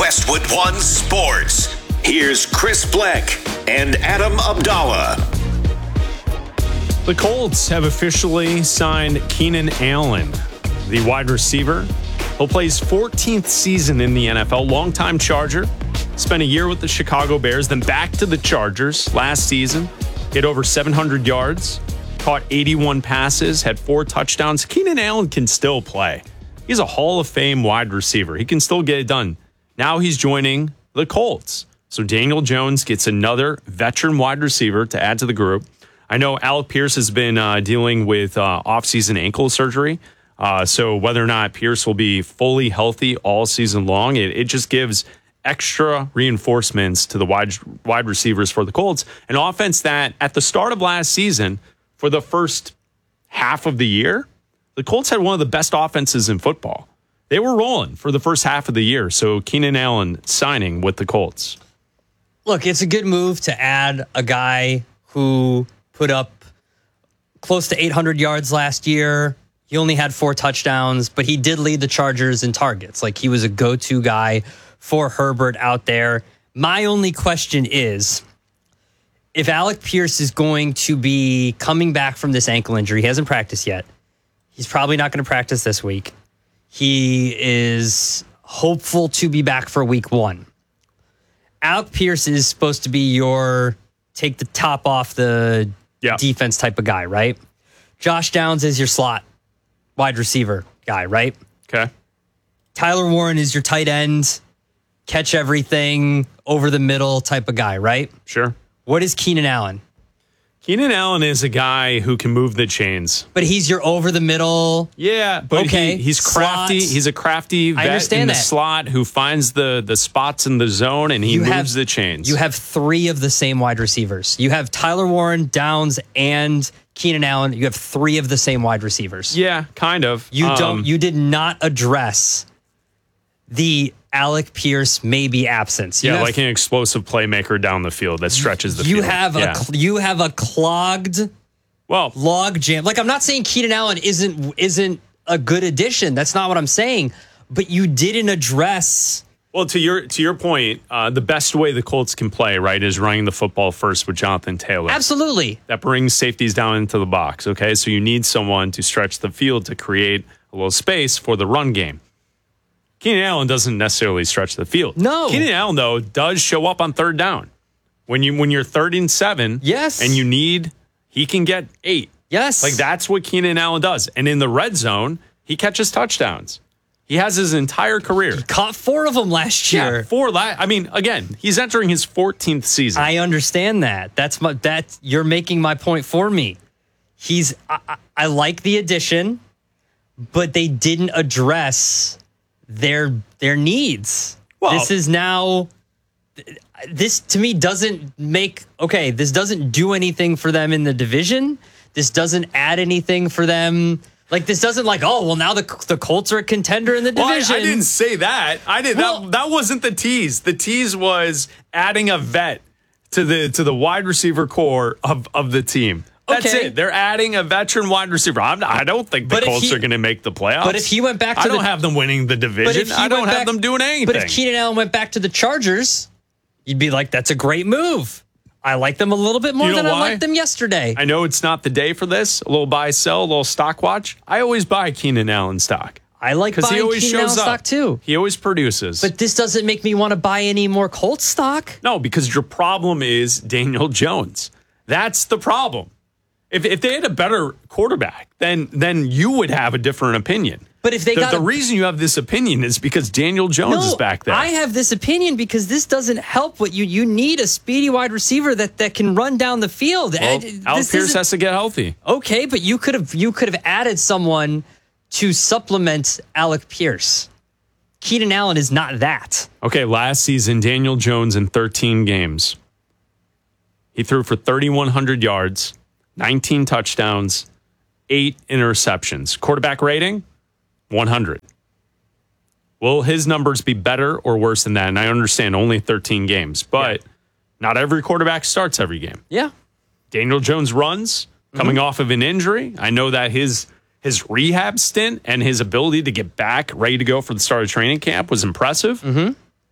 Westwood One Sports. Here's Chris Bleck and Adam Abdallah. The Colts have officially signed Keenan Allen, the wide receiver. He'll play his 14th season in the NFL. Longtime Charger. Spent a year with the Chicago Bears, then back to the Chargers last season. Hit over 700 yards, caught 81 passes, had 4 touchdowns. Keenan Allen can still play. He's a Hall of Fame wide receiver. He can still get it done. Now he's joining the Colts. So Daniel Jones gets another veteran wide receiver to add to the group. I know Alec Pierce has been dealing with offseason ankle surgery. So whether or not Pierce will be fully healthy all season long, it just gives extra reinforcements to the wide receivers for the Colts. An offense that at the start of last season, for the first half of the year, the Colts had one of the best offenses in football. They were rolling for the first half of the year. So Keenan Allen signing with the Colts. Look, it's a good move to add a guy who put up close to 800 yards last year. He only had 4 touchdowns, but he did lead the Chargers in targets. Like, he was a go-to guy for Herbert out there. My only question is, if Alec Pierce is going to be coming back from this ankle injury, he hasn't practiced yet. He's probably not going to practice this week. He is hopeful to be back for week 1. Alec Pierce is supposed to be your take the top off the defense type of guy, right? Josh Downs is your slot wide receiver guy, right? Okay. Tyler Warren is your tight end, catch everything, over the middle type of guy, right? Sure. What is Keenan Allen? Keenan Allen is a guy who can move the chains. But he's your over the middle. Yeah, but okay. He's crafty. Slots. He's a crafty vet in the slot who finds the spots in the zone and he moves the chains. You have 3 of the same wide receivers. You have Tyler Warren, Downs, and Keenan Allen. You have 3 of the same wide receivers. Yeah, kind of. You did not address the Alec Pierce maybe absence. Like an explosive playmaker down the field that stretches the field. You have a clogged log jam. Like, I'm not saying Keenan Allen isn't a good addition. That's not what I'm saying. But you didn't address. Well, to your point, the best way the Colts can play, right, is running the football first with Jonathan Taylor. Absolutely. That brings safeties down into the box, okay? So you need someone to stretch the field to create a little space for the run game. Keenan Allen doesn't necessarily stretch the field. No. Keenan Allen, though, does show up on third down. When you're 3rd and 7, yes, and he can get 8. Yes. Like, that's what Keenan Allen does. And in the red zone, he catches touchdowns. He has his entire career. He caught 4 of them last year. Yeah, 4 again, he's entering his 14th season. I understand that. You're making my point for me. I like the addition, but they didn't address their needs. Well, this to me doesn't this doesn't do anything for them in the division. This doesn't add anything for them. Like, this doesn't now the Colts are a contender in the division. I didn't say that. That wasn't the tease. The tease was adding a vet to the wide receiver core of the team. That's it. They're adding a veteran wide receiver. I don't think the Colts are going to make the playoffs. But if he went back to I don't have them winning the division. I don't have them doing anything. But if Keenan Allen went back to the Chargers, you'd be like, that's a great move. I like them a little bit more than I liked them yesterday. I know it's not the day for this. A little buy, sell, a little stock watch. I always buy Keenan Allen stock. I like buying he always Keenan Allen shows up. stock too. He always produces. But this doesn't make me want to buy any more Colts stock. No, because your problem is Daniel Jones. That's the problem. If they had a better quarterback, then you would have a different opinion. But if they the reason you have this opinion is because Daniel Jones is back there. I have this opinion because this doesn't help what you need a speedy wide receiver that can run down the field. Well, Alec Pierce has to get healthy. Okay, but you could have added someone to supplement Alec Pierce. Keenan Allen is not that. Okay, last season, Daniel Jones in 13 games. He threw for 3,100 yards, 19 touchdowns, 8 interceptions. Quarterback rating, 100. Will his numbers be better or worse than that? And I understand only 13 games, but not every quarterback starts every game. Yeah. Daniel Jones runs coming off of an injury. I know that his rehab stint and his ability to get back ready to go for the start of training camp was impressive.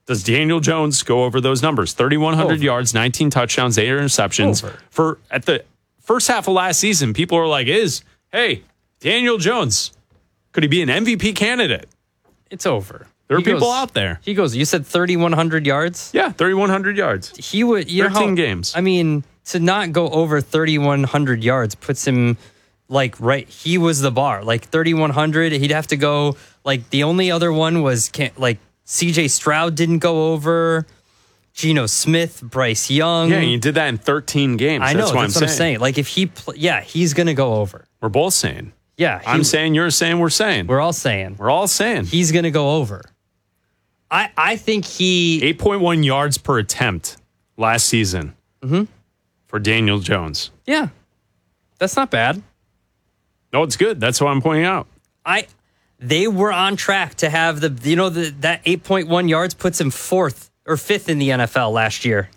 Does Daniel Jones go over those numbers? 3,100 yards, 19 touchdowns, 8 interceptions. Over. At the first half of last season, people are like, hey, Daniel Jones, could he be an MVP candidate? It's over. There are people out there. He goes, you said 3,100 yards? Yeah, 3,100 yards. He would, 13 games. I mean, to not go over 3,100 yards puts him he was the bar. 3,100, he'd have to go, the only other one was, CJ Stroud didn't go over, Geno Smith, Bryce Young. Yeah, you did that in 13 games. I know, that's what I'm saying. If he's going to go over. We're both saying. Yeah. I'm saying, you're saying, we're saying. We're all saying. We're all saying. He's going to go over. I think 8.1 yards per attempt last season for Daniel Jones. Yeah. That's not bad. No, it's good. That's what I'm pointing out. They were on track to have that 8.1 yards puts him 4th or 5th in the NFL last year.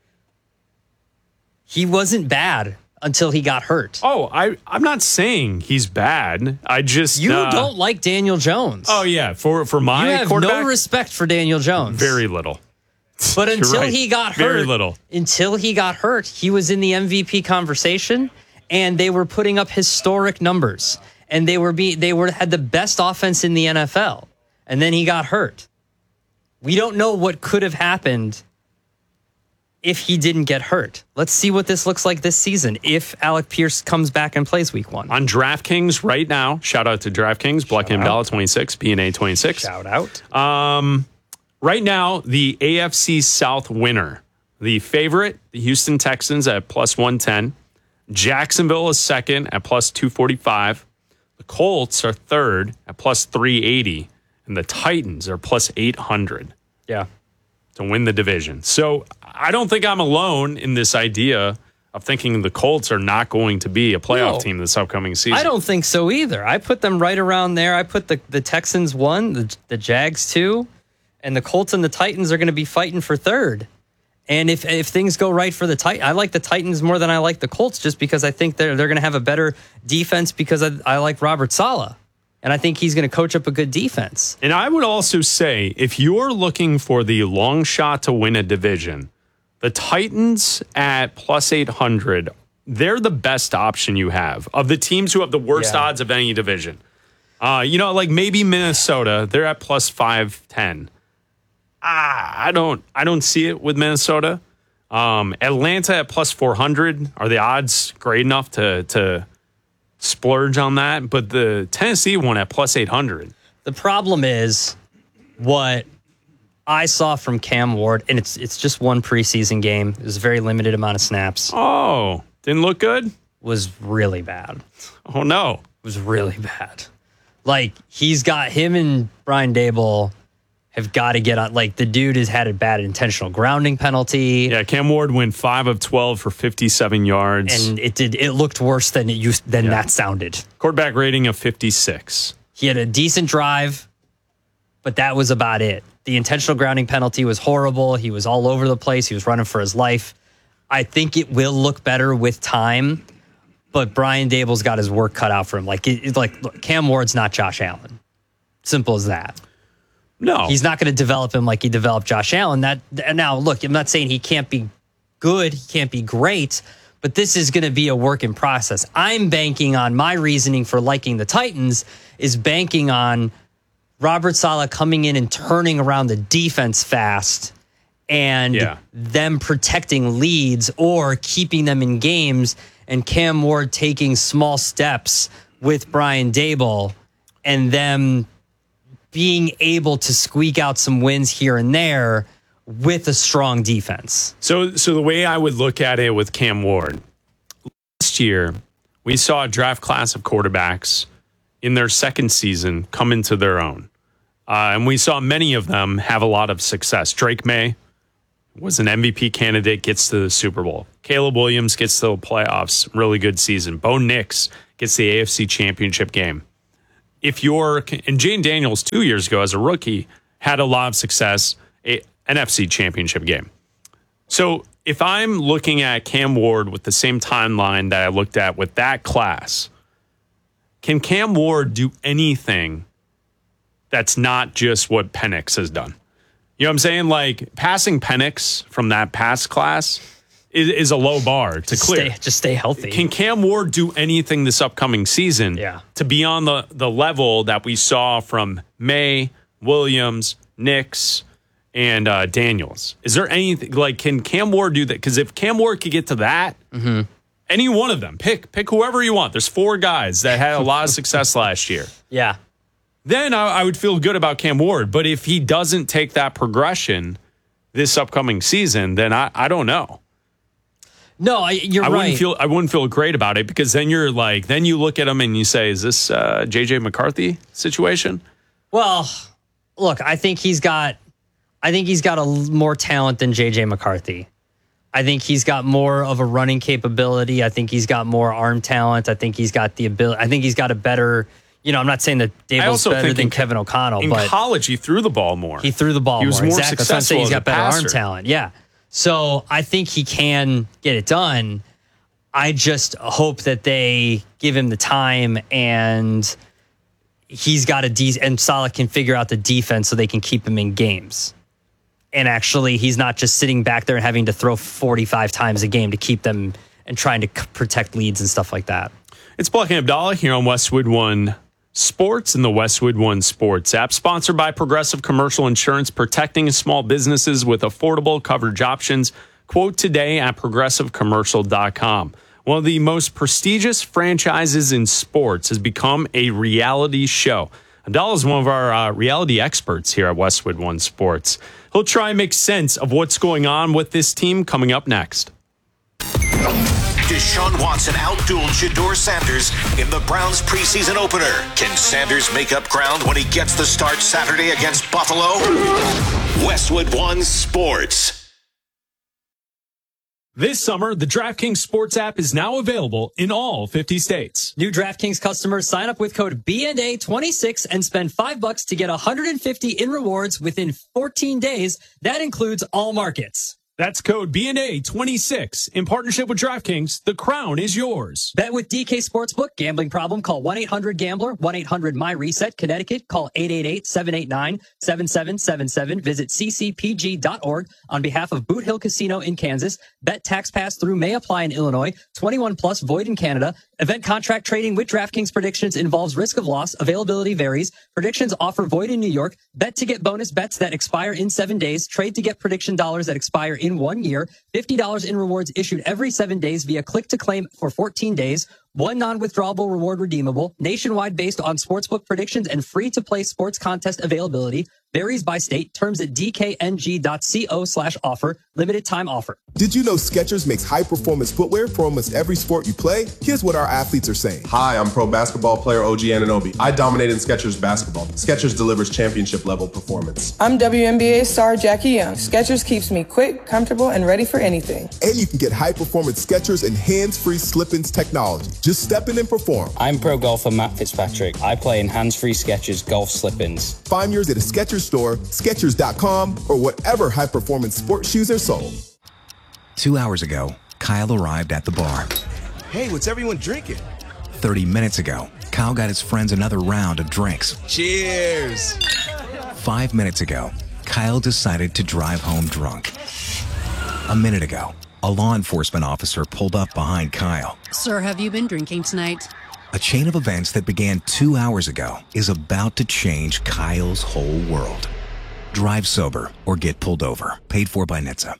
He wasn't bad until he got hurt. Oh, I'm not saying he's bad. I just you don't like Daniel Jones. Oh yeah, for my you have quarterback, no respect for Daniel Jones. Very little. But until he got hurt, very little. Until he got hurt, he was in the MVP conversation, and they were putting up historic numbers, and they had the best offense in the NFL, and then he got hurt. We don't know what could have happened if he didn't get hurt. Let's see what this looks like this season if Alec Pierce comes back and plays week 1. On DraftKings right now, shout out to DraftKings, Black M Dollar 26, PNA 26. Shout out. Right now, the AFC South winner, the favorite, the Houston Texans at plus 110. Jacksonville is second at plus 245. The Colts are third at plus 380. And the Titans are plus 800. Yeah. To win the division. So I don't think I'm alone in this idea of thinking the Colts are not going to be a playoff team this upcoming season. I don't think so either. I put them right around there. I put the Texans 1, the Jags 2, and the Colts and the Titans are going to be fighting for 3rd. And if things go right for the Titans, I like the Titans more than I like the Colts just because I think they're going to have a better defense because I like Robert Saleh. And I think he's going to coach up a good defense. And I would also say, if you're looking for the long shot to win a division, the Titans at plus 800, they're the best option you have of the teams who have the worst odds of any division. Maybe Minnesota, they're at plus 510. I don't see it with Minnesota. Atlanta at plus 400. Are the odds great enough to splurge on that? But the Tennessee one at plus 800. The problem is what I saw from Cam Ward, and it's just one preseason game. It was a very limited amount of snaps. Oh, didn't look good? Was really bad. Oh, no. It was really bad. He's got him and Brian Daboll have got to get on. The dude has had a bad intentional grounding penalty. Yeah, Cam Ward went 5 of 12 for 57 yards. And it looked worse than that sounded. Quarterback rating of 56. He had a decent drive, but that was about it. The intentional grounding penalty was horrible. He was all over the place. He was running for his life. I think it will look better with time, but Brian Daboll's got his work cut out for him. Look, Cam Ward's not Josh Allen. Simple as that. No. He's not going to develop him like he developed Josh Allen. Now, look, I'm not saying he can't be good, he can't be great, but this is going to be a work in process. I'm banking on my reasoning for liking the Titans is banking on Robert Saleh coming in and turning around the defense fast and them protecting leads or keeping them in games and Cam Ward taking small steps with Brian Daboll and them being able to squeak out some wins here and there with a strong defense. So the way I would look at it with Cam Ward, last year we saw a draft class of quarterbacks in their second season come into their own. And we saw many of them have a lot of success. Drake May was an MVP candidate, gets to the Super Bowl. Caleb Williams gets to the playoffs, really good season. Bo Nix gets the AFC Championship game. And Jane Daniels 2 years ago as a rookie had a lot of success, an NFC Championship game. So if I'm looking at Cam Ward with the same timeline that I looked at with that class, can Cam Ward do anything that's not just what Penix has done? You know what I'm saying? Like passing Penix from that pass class is a low bar to clear. Just stay healthy. Can Cam Ward do anything this upcoming season to be on the level that we saw from May, Williams, Nix, and Daniels? Is there anything like can Cam Ward do that? Because if Cam Ward could get to that, any one of them, pick whoever you want. There's 4 guys that had a lot of success last year. Yeah. Then I would feel good about Cam Ward. But if he doesn't take that progression this upcoming season, then I don't know. No, you're right. I wouldn't feel great about it because then you're like, then you look at him and you say, is this JJ McCarthy situation? Well, look, I think he's got more talent than JJ McCarthy. I think he's got more of a running capability. I think he's got more arm talent. I think he's got the ability. I think he's got a better. I'm not saying that Dabo's better than Kevin O'Connell, in but college he threw the ball more. He threw the ball more. He was more exactly. successful. I'm saying he's got better passer. arm talent. Yeah. So I think he can get it done. I just hope that they give him the time and he's got and Saleh can figure out the defense so they can keep him in games. And actually, he's not just sitting back there and having to throw 45 times a game to keep them and trying to protect leads and stuff like that. It's Bleck and Abdallah here on Westwood One Sports and the Westwood One Sports app, sponsored by Progressive Commercial Insurance, protecting small businesses with affordable coverage options. Quote today at progressivecommercial.com. One of the most prestigious franchises in sports has become a reality show. Abdallah is one of our reality experts here at Westwood One Sports. He'll try and make sense of what's going on with this team coming up next. Deshaun Watson outdueled Shedeur Sanders in the Browns preseason opener. Can Sanders make up ground when he gets the start Saturday against Buffalo? Westwood One Sports. This summer, the DraftKings Sports app is now available in all 50 states. New DraftKings customers sign up with code BNA26 and spend $5 to get $150 in rewards within 14 days. That includes all markets. That's code BNA26. In partnership with DraftKings, the crown is yours. Bet with DK Sportsbook. Gambling problem? Call 1-800-GAMBLER. 1-800-MY-RESET. Connecticut. Call 888-789-7777. Visit ccpg.org on behalf of Boot Hill Casino in Kansas. Bet tax pass through may apply in Illinois. 21 plus void in Canada. Event contract trading with DraftKings predictions involves risk of loss. Availability varies. Predictions offer void in New York. Bet to get bonus bets that expire in 7 days. Trade to get prediction dollars that expire in 1 year. $50 in rewards issued every 7 days via click to claim for 14 days. One non-withdrawable reward redeemable. Nationwide based on sportsbook predictions and free-to-play sports contest availability. Varies by state. Terms at dkng.co/offer. Limited time offer. Did you know Skechers makes high-performance footwear for almost every sport you play? Here's what our athletes are saying. Hi, I'm pro basketball player OG Anunoby. I dominate in Skechers basketball. Skechers delivers championship-level performance. I'm WNBA star Jackie Young. Skechers keeps me quick, comfortable, and ready for anything. And you can get high-performance Skechers and hands-free slip-ins technology. Just step in and perform. I'm pro golfer Matt Fitzpatrick. I play in hands-free Skechers golf slip-ins. Find yours at a Skechers store, Skechers.com, or whatever high-performance sports shoes are sold. 2 hours ago, Kyle arrived at the bar. Hey, what's everyone drinking? 30 minutes ago, Kyle got his friends another round of drinks. Cheers! 5 minutes ago, Kyle decided to drive home drunk. A minute ago, a law enforcement officer pulled up behind Kyle. Sir, have you been drinking tonight? A chain of events that began 2 hours ago is about to change Kyle's whole world. Drive sober or get pulled over. Paid for by NHTSA.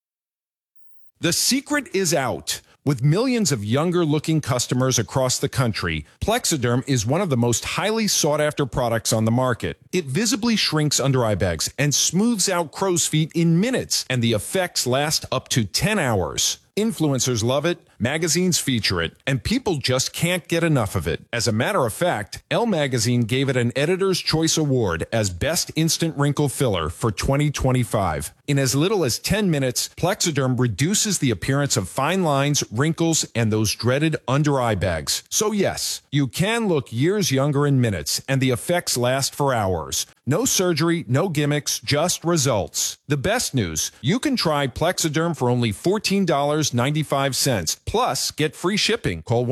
The secret is out. With millions of younger-looking customers across the country, Plexiderm is one of the most highly sought-after products on the market. It visibly shrinks under-eye bags and smooths out crow's feet in minutes, and the effects last up to 10 hours. Influencers love it, magazines feature it, and people just can't get enough of it. As a matter of fact, Elle Magazine gave it an Editor's Choice Award as Best Instant Wrinkle Filler for 2025. In as little as 10 minutes, Plexiderm reduces the appearance of fine lines, wrinkles, and those dreaded under-eye bags. So yes, you can look years younger in minutes, and the effects last for hours. No surgery, no gimmicks, just results. The best news, you can try Plexiderm for only $14.95. Plus, get free shipping. Call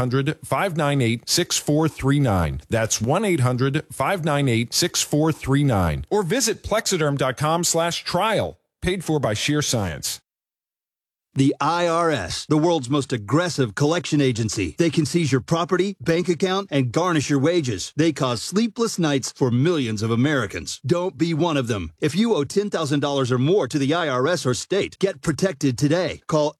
1-800-598-6439. That's 1-800-598-6439. Or visit Plexiderm.com/trial. Paid for by Sheer Science. The IRS, the world's most aggressive collection agency. They can seize your property, bank account, and garnish your wages. They cause sleepless nights for millions of Americans. Don't be one of them. If you owe $10,000 or more to the IRS or state, get protected today. Call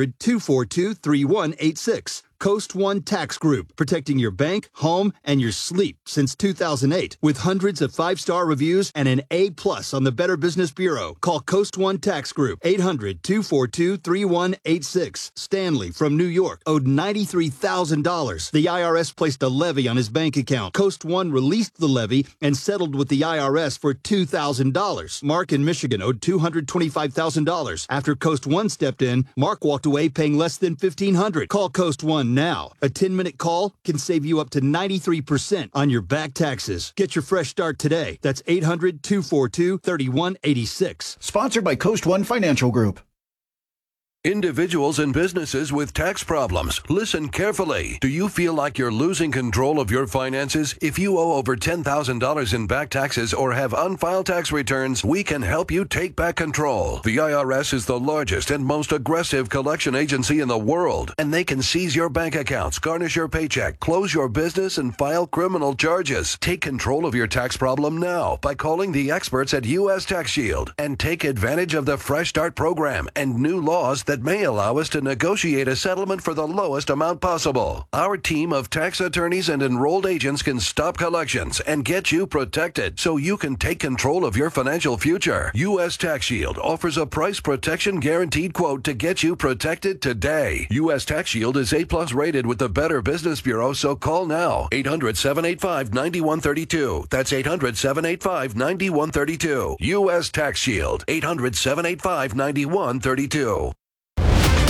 800-242-3186. Coast One Tax Group, protecting your bank, home, and your sleep since 2008. With hundreds of 5-star reviews and an A+ on the Better Business Bureau. Call Coast One Tax Group, 800-242-3186. Stanley from New York owed $93,000. The IRS placed a levy on his bank account. Coast One released the levy and settled with the IRS for $2,000. Mark in Michigan owed $225,000. After Coast One stepped in, Mark walked away paying less than $1,500. Call Coast One now. A 10-minute call can save you up to 93% on your back taxes. Get your fresh start today. That's 800-242-3186. Sponsored by Coast One Financial Group. Individuals and businesses with tax problems, listen carefully. Do you feel like you're losing control of your finances? If you owe over $10,000 in back taxes or have unfiled tax returns, we can help you take back control. The IRS is the largest and most aggressive collection agency in the world, and they can seize your bank accounts, garnish your paycheck, close your business, and file criminal charges. Take control of your tax problem now by calling the experts at U.S. Tax Shield and take advantage of the Fresh Start program and new laws that may allow us to negotiate a settlement for the lowest amount possible. Our team of tax attorneys and enrolled agents can stop collections and get you protected so you can take control of your financial future. U.S. Tax Shield offers a price protection guaranteed quote to get you protected today. U.S. Tax Shield is A+ rated with the Better Business Bureau, so call now. 800-785-9132. That's 800-785-9132. U.S. Tax Shield. 800-785-9132.